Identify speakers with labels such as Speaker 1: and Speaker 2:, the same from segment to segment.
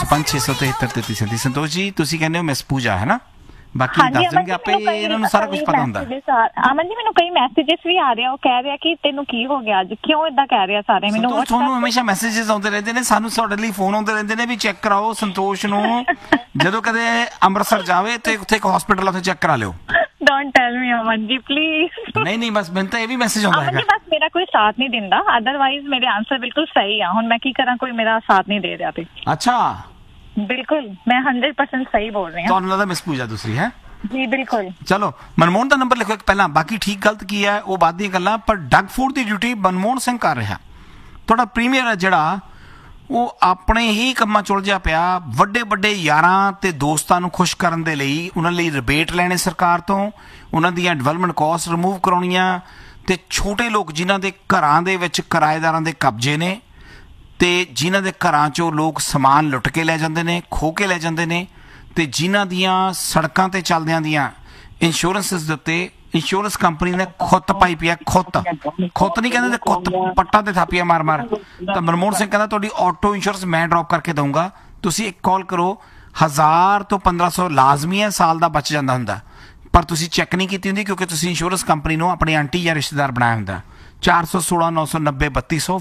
Speaker 1: 505 673 33 ਸੰਤੋਸ਼ ਜੀ ਤੁਸੀਂ ਕਹਿੰਦੇ ਹੋ ਮਿਸ ਪੂਜਾ ਹੈ ਨਾ ਬਾਕੀ ਦੱਸ ਦੇਣਗੇ ਆਪੇ ਇਹਨਾਂ ਨੂੰ ਸਾਰਾ ਕੁਝ ਪਤਾ ਹੁੰਦਾ
Speaker 2: ਅਮਨ ਜੀ ਮੈਨੂੰ ਕਈ ਮੈਸੇजेस ਵੀ ਆ ਰਹੇ ਆ ਉਹ ਕਹਿ ਰਿਹਾ ਕਿ ਤੈਨੂੰ ਕੀ ਹੋ ਗਿਆ ਅੱਜ ਕਿਉਂ ਇਦਾਂ ਕਹਿ ਰਿਹਾ ਸਾਰੇ ਮੈਨੂੰ
Speaker 1: ਤੁਹਾਨੂੰ ਹਮੇਸ਼ਾ ਮੈਸੇजेस ਆਉਂਦੇ ਰਹਿੰਦੇ ਨੇ ਸਾਨੂੰ ਤੁਹਾਡੇ ਲਈ ਫੋਨ ਆਉਂਦੇ ਰਹਿੰਦੇ ਨੇ ਵੀ ਚੈੱਕ ਕਰਾਓ ਸੰਤੋਸ਼ ਨੂੰ ਜਦੋਂ ਕਦੇ ਅੰਮ੍ਰਿਤਸਰ ਜਾਵੇ ਤੇ ਉੱਥੇ ਇੱਕ ਹਸਪੀਟਲ ਉੱਥੇ ਚੈੱਕ ਕਰਾ ਲਿਓ
Speaker 2: Don't tell me, Aman ji, please.
Speaker 1: नहीं बस मैं तो ये भी मैसेज आਉਂਦਾ
Speaker 2: है बस मेरा कोई साथ नहीं दिंदा अदरवाइज मेरे आंसर बिल्कुल सही आ हुन मैं की करा कोई मेरा साथ नहीं दे रहा ते
Speaker 1: अच्छा
Speaker 2: बिल्कुल मैं 100% सही बोल रही हूं
Speaker 1: ਤੁਹਾਨੂੰ ਲੱਗਦਾ ਮਿਸ ਪੂਜਾ ਦੂਸਰੀ ਹੈ
Speaker 2: ਜੀ ਬਿਲਕੁਲ
Speaker 1: ਚਲੋ ਮਨਮੋਹਨ ਦਾ ਨੰਬਰ ਲਿਖੋ ਇੱਕ ਪਹਿਲਾਂ ਬਾਕੀ ਠੀਕ ਗਲਤ ਕੀ ਹੈ ਉਹ ਬਾਅਦ ਦੀਆਂ ਗੱਲਾਂ ਪਰ ਡਗਫੋਰਡ ਦੀ ਡਿਊਟੀ ਮਨਮੋਹਨ ਸਿੰਘ ਕਰ ਰਿਹਾ ਤੁਹਾਡਾ ਪ੍ਰੀਮੀਅਰ ਹੈ ਜਿਹੜਾ ਉਹ ਆਪਣੇ ਹੀ ਕੰਮਾਂ 'ਚ ਉਲਝਿਆ ਪਿਆ ਵੱਡੇ ਵੱਡੇ ਯਾਰਾਂ ਤੇ ਦੋਸਤਾਂ ਨੂੰ ਖੁਸ਼ ਕਰਨ ਦੇ ਲਈ ਉਹਨਾਂ ਲਈ ਰਿਬੇਟ ਲੈਣੇ ਸਰਕਾਰ ਤੋਂ ਉਹਨਾਂ ਦੀਆਂ ਡਿਵੈਲਪਮੈਂਟ ਕਾਸਟ ਰਿਮੂਵ ਕਰਾਉਣੀਆਂ ਤੇ ਛੋਟੇ ਲੋਕ ਜਿਨ੍ਹਾਂ ਦੇ ਘਰਾਂ ਦੇ ਵਿੱਚ ਕਿਰਾਏਦਾਰਾਂ ਦੇ ਕਬਜ਼ੇ ਨੇ ਤੇ ਜਿਨ੍ਹਾਂ ਦੇ ਘਰਾਂ 'ਚੋਂ ਲੋਕ ਸਮਾਨ ਲੁੱਟ ਕੇ ਲੈ ਜਾਂਦੇ ਨੇ ਖੋਹ ਕੇ ਲੈ ਜਾਂਦੇ ਨੇ ਤੇ ਜਿਨ੍ਹਾਂ ਦੀਆਂ ਸੜਕਾਂ ਤੇ ਚੱਲਦਿਆਂ ਦੀਆਂ ਇੰਸ਼ੋਰੈਂਸਿਸ ਦੇ ਉੱਤੇ ਇੰਸ਼ੋਰੈਂਸ ਕੰਪਨੀ ਨੇ ਖੁੱਤ ਪਾਈ ਪਈ ਹੈ ਖੁੱਤ ਨਹੀਂ ਕਹਿੰਦੇ ਖੁੱਤ ਪੱਟਾਂ ਤੇ ਥਾਪੀਆਂ ਮਾਰ ਤਾਂ ਮਨਮੋਹਨ ਸਿੰਘ ਕਹਿੰਦਾ ਤੁਹਾਡੀ ਆਟੋ ਇੰਸ਼ੋਰੈਂਸ ਮੈਂ ਡ੍ਰੌਪ ਕਰਕੇ ਦਊਂਗਾ ਤੁਸੀਂ ਇੱਕ ਕਾਲ ਕਰੋ 1000 ਤੋਂ 1500 ਲਾਜ਼ਮੀ ਹੈ ਸਾਲ ਦਾ ਬਚ ਜਾਂਦਾ ਹੁੰਦਾ ਪਰ ਤੁਸੀਂ ਚੈੱਕ ਨਹੀਂ ਕੀਤੀ ਹੁੰਦੀ ਕਿਉਂਕਿ ਤੁਸੀਂ ਇੰਸ਼ੋਰੈਂਸ ਕੰਪਨੀ ਨੂੰ ਆਪਣੀ ਆਂਟੀ ਜਾਂ ਰਿਸ਼ਤੇਦਾਰ ਬਣਾਇਆ ਹੁੰਦਾ 416 990 3200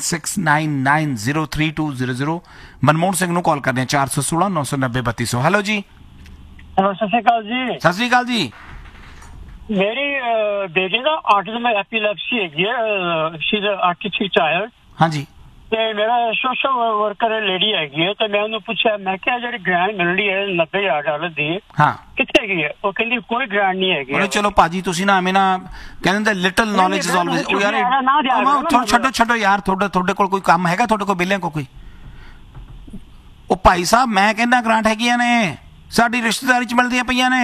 Speaker 1: 4169903200 ਮਨਮੋਹਨ ਸਿੰਘ ਨੂੰ ਕਾਲ ਕਰਦੇ ਆ 416 990 3200 ਹੈਲੋ ਜੀ
Speaker 3: ਸਤਿ ਸ਼੍ਰੀ ਅਕਾਲ ਜੀ
Speaker 1: ਸਤਿ ਸ਼੍ਰੀ ਅਕਾਲ ਜੀ
Speaker 3: ਮੇਰੀ ਬੇਟੀ ਦਾ ਆਟਿਜ਼ਮ ਐਪੀਲੈਪਸੀ ਹੈਗੀ ਹੈ ਸ਼ੀ ਇਜ਼ ਆਰਟੀਸਟਿਕ ਚਾਈਲਡ
Speaker 1: ਹਾਂਜੀ
Speaker 3: ਤੇ ਮੇਰਾ ਸੋਸ਼ਲ ਵਰਕਰ ਲੇਡੀ ਹੈਗੀ ਹੈ ਤੇ ਮੈਂ ਉਹਨੂੰ ਪੁੱਛਿਆ ਮੈਂ ਕਿਹਾ ਜਿਹੜੀ ਗ੍ਰਾਂਟ ਮਿਲਣੀ ਹੈ $90,000 ਦੀ
Speaker 1: ਹਾਂ
Speaker 3: ਕਿੱਥੇ ਗਈ ਹੈ ਉਹ ਕਹਿੰਦੀ ਕੋਈ ਗ੍ਰਾਂਟ ਨਹੀਂ ਹੈਗੀ
Speaker 1: ਚਲੋ ਭਾਜੀ ਤੁਸੀਂ ਨਾ ਐਵੇਂ ਨਾ ਕਹਿੰਦੇ ਲਿਟਲ ਨੌਲੇਜ ਇਜ਼ ਆਲਵੇਜ਼ ਉਹ ਯਾਰ ਛੱਡੋ ਯਾਰ ਤੁਹਾਡੇ ਕੋਲ ਕੋਈ ਕੰਮ ਹੈਗਾ ਤੁਹਾਡੇ ਕੋਲ ਬਿੱਲਿਆਂ ਕੋਈ ਉਹ ਭਾਈ ਸਾਹਿਬ ਮੈਂ ਕਹਿੰਦਾ ਗ੍ਰਾਂਟ ਹੈਗੀਆਂ ਨੇ ਸਾਡੀ ਰਿਸ਼ਤੇਦਾਰੀ 'ਚ ਮਿਲਦੀਆਂ ਪਈਆਂ ਨੇ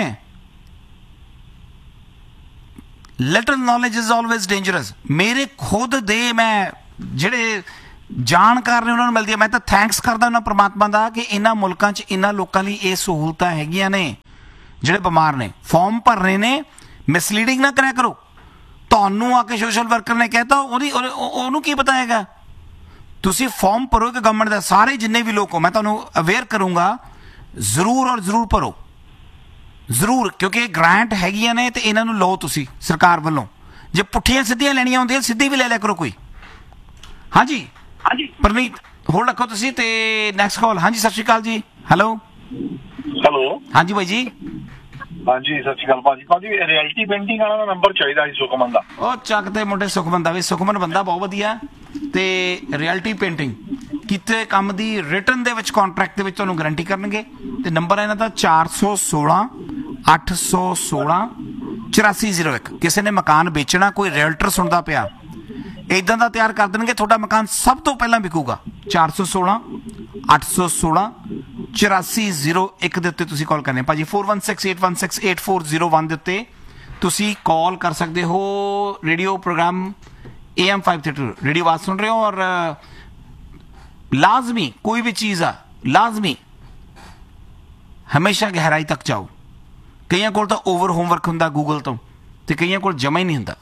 Speaker 1: little knowledge is always dangerous ਮੇਰੇ ਖੁਦ ਦੇ ਮੈਂ ਜਿਹੜੇ ਜਾਣਕਾਰ ਨੇ ਉਹਨਾਂ ਨੂੰ ਮਿਲਦੀ ਹੈ ਮੈਂ ਤਾਂ ਥੈਂਕਸ ਕਰਦਾ ਉਹਨਾਂ ਪਰਮਾਤਮਾ ਦਾ ਕਿ ਇਹਨਾਂ ਮੁਲਕਾਂ 'ਚ ਇਹਨਾਂ ਲੋਕਾਂ ਲਈ ਇਹ ਸਹੂਲਤਾਂ ਹੈਗੀਆਂ ਨੇ ਜਿਹੜੇ ਬਿਮਾਰ ਨੇ ਫਾਰਮ ਭਰਨੇ ਨੇ ਮਿਸਲੀਡਿੰਗ ਨਾ ਕਰਿਆ ਕਰੋ ਤੁਹਾਨੂੰ ਆ ਕੇ ਸੋਸ਼ਲ ਵਰਕਰ ਨੇ ਕਹਿਤਾ ਉਹਨੂੰ ਕੀ ਪਤਾ ਹੈਗਾ ਤੁਸੀਂ ਫਾਰਮ ਭਰੋ ਕਿ ਗਵਰਨਮੈਂਟ ਦਾ ਸਾਰੇ ਜਿੰਨੇ ਵੀ ਲੋਕ ਹੋ ਮੈਂ ਤੁਹਾਨੂੰ ਅਵੇਅਰ ਕਰੂੰਗਾ ਜ਼ਰੂਰ ਭਰੋ ਜ਼ਰੂਰ ਕਿਉਂਕਿ ਇਹ ਗ੍ਰਾਂਟ ਹੈਗੀਆਂ ਨੇ ਤੇ ਇਹਨਾਂ ਨੂੰ ਲਓ ਤੁਸੀਂ ਸਰਕਾਰ ਵੱਲੋਂ ਜੇ ਪੁੱਠੀਆਂ ਸਿੱਧੀਆਂ ਲੈਣੀਆਂ ਹੁੰਦੀਆਂ ਸਿੱਧੀ ਵੀ ਲੈ ਲਿਆ ਕਰੋ ਕੋਈ ਹਾਂਜੀ ਪ੍ਰਨੀਤ ਹੋਲਡ ਰੱਖੋ ਤੁਸੀਂ ਤੇ ਨੈਕਸਟ ਕਾਲ ਹਾਂਜੀ ਸਤਿ ਸ਼੍ਰੀ ਅਕਾਲ ਜੀ ਹੈਲੋ ਹਾਂਜੀ ਬਾਈ ਜੀ
Speaker 4: ਹਾਂਜੀ ਸਤਿ ਸ਼੍ਰੀ ਅਕਾਲ ਭਾਜੀ ਰਿਐਲਿਟੀ ਪੇਂਟਿੰਗ ਵਾਲਾ ਨੰਬਰ ਚਾਹੀਦਾ ਸੀ ਸੁਖਮਨ ਦਾ
Speaker 1: ਉਹ ਚੱਕ ਤੇ ਮੁੰਡੇ ਸੁਖਮਨ ਦਾ ਵੀ ਸੁਖਮਨ ਬੰਦਾ ਬਹੁਤ ਵਧੀਆ ਤੇ ਰਿਐਲਿਟੀ ਪੇਂਟਿੰਗ ਕੀਤੇ ਕੰਮ ਦੀ ਰਿਟਨ ਦੇ ਵਿੱਚ ਕੰਟਰੈਕਟ ਦੇ ਵਿੱਚ ਤੁਹਾਨੂੰ ਗਾਰੰਟੀ ਕਰਨਗੇ ਤੇ ਨੰਬਰ ਹੈ ਇਹਨਾਂ ਦਾ 416 816 8401 ਕਿਸੇ ਨੇ ਮਕਾਨ ਵੇਚਣਾ ਕੋਈ ਰੀਅਲਟਰ ਸੁਣਦਾ ਪਿਆ ਇਦਾਂ ਦਾ ਤਿਆਰ ਕਰ ਦੇਣਗੇ ਤੁਹਾਡਾ ਮਕਾਨ ਸਭ ਤੋਂ ਪਹਿਲਾਂ ਵਿਕੂਗਾ 416 816 8401 ਦੇ ਉੱਤੇ ਤੁਸੀਂ ਕਾਲ ਕਰਨੀ ਭਾਜੀ 4168168401 ਦੇ ਉੱਤੇ ਤੁਸੀਂ ਕਾਲ ਕਰ ਸਕਦੇ ਹੋ ਰੇਡੀਓ ਪ੍ਰੋਗਰਾਮ AM 532 रेडियो आवाज सुन रहे हो और लाजमी कोई भी चीज आ लाजमी हमेशा गहराई तक जाओ कईयां कोल तो ओवर होमवर्क हुंदा गूगल तो ते कईयां कोल जमा ही नहीं हुंदा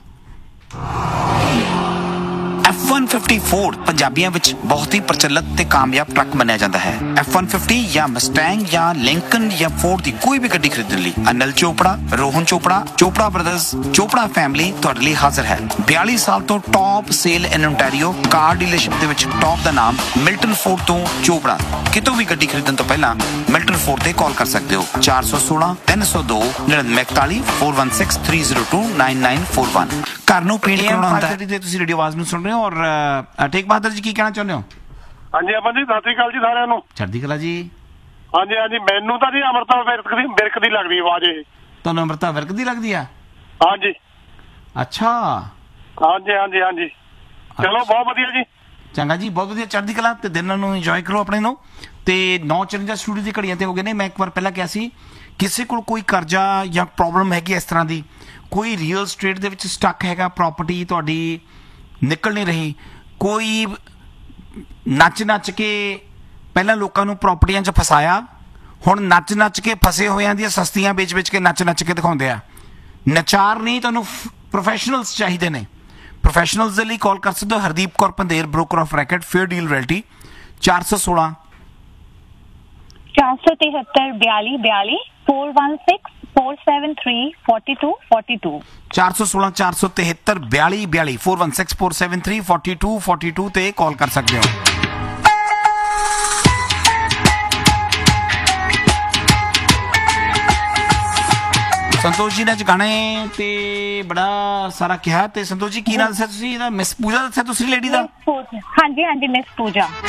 Speaker 1: F-150 ਫੋਰਡ ਪੰਜਾਬੀਆਂ ਵਿੱਚ ਬਹੁਤ ਹੀ ਪ੍ਰਚਲਿਤ ਤੇ ਕਾਮਯਾਬ ਟਰੱਕ ਮੰਨਿਆ ਜਾਂਦਾ ਹੈ F-150 ਜਾਂ ਮਸਟੈਂਗ ਜਾਂ ਲਿੰਕਨ ਜਾਂ ਫੋਰਡ ਦੀ ਕੋਈ ਵੀ ਗੱਡੀ ਖਰੀਦਣ ਲਈ ਅਨਿਲ ਚੋਪੜਾ ਰੋਹਨ ਚੋਪੜਾ ਬ੍ਰਦਰਜ਼ ਚੋਪੜਾ ਫੈਮਿਲੀ ਤੁਹਾਡੇ ਲਈ ਹਾਜ਼ਰ ਹੈ 42 ਸਾਲ ਤੋਂ ਟੌਪ ਸੇਲ ਇਨ ਓਨਟਾਰੀਓ ਕਾਰ ਡੀਲਰਸ਼ਿਪ ਦੇ ਵਿੱਚ ਟੌਪ ਦਾ ਨਾਮ ਮਿਲਟਨ ਫੋਰਡ ਤੋਂ ਚੋਪੜਾ ਕਿਤੋਂ ਵੀ ਗੱਡੀ ਖਰੀਦਣ ਤੋਂ ਪਹਿਲਾਂ ਮਿਲਟਨ ਫੋਰਡ ਤੇ ਕਾਲ ਕਰ ਸਕਦੇ ਹੋ 416 302 9941 416 302 9941 ਘਰ ਨੂੰ ਪੇਂਟ ਕਰਾਉਣਾ ਹੁੰਦਾ ਹੈ ਤੇ ਤੁਸੀਂ ਰੇਡੀਓ ਆਵਾਜ਼ ਨੂੰ ਸੁਣ ਰਹੇ ਹੋ ਔਰ ਟੇਕ ਬਹਾਦਰ ਜੀ ਕੀ ਕਹਿਣਾ ਚਾਹੁੰਦੇ ਹੋ
Speaker 4: ਹਾਂਜੀ ਅਮਨ ਜੀ ਸਤਿ ਸ਼੍ਰੀ ਅਕਾਲ ਜੀ ਸਾਰਿਆਂ ਨੂੰ
Speaker 1: ਚੜ੍ਹਦੀ ਕਲਾ ਜੀ
Speaker 4: ਹਾਂਜੀ ਮੈਨੂੰ ਤਾਂ ਜੀ ਅਮਰਤਾ ਵਿਰਕ ਦੀ ਲੱਗਦੀ ਆਵਾਜ਼ ਇਹ
Speaker 1: ਤੁਹਾਨੂੰ ਅਮਰਤਾ ਵਿਰਕ ਦੀ ਲੱਗਦੀ ਆ
Speaker 4: ਹਾਂਜੀ
Speaker 1: ਅੱਛਾ
Speaker 4: ਹਾਂਜੀ ਚਲੋ ਬਹੁਤ ਵਧੀਆ ਜੀ
Speaker 1: ਚੰਗਾ ਜੀ ਬਹੁਤ ਵਧੀਆ ਚੜ੍ਹਦੀ ਕਲਾ ਤੇ ਦਿਨਾਂ ਨੂੰ ਇੰਜੋਏ ਕਰੋ ਆਪਣੇ ਨੂੰ ਤੇ 954 ਸਟੂਡੀਓ ਦੀ ਘੜੀਆਂ ਤੇ ਹੋ ਗਏ ਨੇ ਮੈਂ ਇੱਕ ਵਾਰ ਪਹਿਲਾਂ ਕਿਹਾ ਸੀ ਕਿਸੇ ਕੋਲ ਕੋਈ ਕਰਜ਼ਾ ਜਾਂ ਪ੍ਰੋਬਲਮ ਹੈਗੀ ਇਸ ਤਰ੍ਹਾਂ ਦੀ ਕੋਈ ਰੀਅਲ ਸਟੇਟ ਦੇ ਵਿੱਚ ਸਟਕ ਹੈਗਾ ਪ੍ਰਾਪਰਟੀ ਤੁਹਾਡੀ ਨਿਕਲ ਨਹੀਂ ਰਹੀ ਕੋਈ ਨੱਚ ਕੇ ਪਹਿਲਾਂ ਲੋਕਾਂ ਨੂੰ ਪ੍ਰਾਪਰਟੀਆਂ 'ਚ ਫਸਾਇਆ ਹੁਣ ਨੱਚ ਕੇ ਫਸੇ ਹੋਇਆਂ ਦੀਆਂ ਸਸਤੀਆਂ ਵੇਚ ਕੇ ਨੱਚ ਕੇ ਦਿਖਾਉਂਦੇ ਆ ਨਚਾਰ ਨਹੀਂ ਤੁਹਾਨੂੰ ਪ੍ਰੋਫੈਸ਼ਨਲਸ ਚਾਹੀਦੇ ਨੇ ਪ੍ਰੋਫੈਸ਼ਨਲਸ ਦੇ ਲਈ ਕਾਲ ਕਰ ਸਕਦੇ ਹੋ Hardeep Kaur Pander broker of racket fair deal reality 416
Speaker 2: 473 42 42 416 473 42 42
Speaker 1: 416 473 42 42 416 473 42 42 ਤੇ ਕਾਲ ਕਰ ਸਕਦੇ ਹੋ। ਸੰਤੋਸ਼ ਜੀ ਨੇ ਅੱਜ ਗਾਣੇ ਤੇ ਬੜਾ ਸਾਰਾ ਕਿਹਾ ਤੇ ਸੰਤੋਸ਼ ਜੀ ਕੀ ਨਾਮ ਦੱਸਿਆ ਤੁਸੀਂ ਇਹਦਾ ਮਿਸ ਪੂਜਾ ਦੱਸਿਆ ਤੁਸੀਂ ਲੇਡੀ ਦਾ?
Speaker 2: ਹਾਂਜੀ ਹਾਂਜੀ ਮਿਸ ਪੂਜਾ।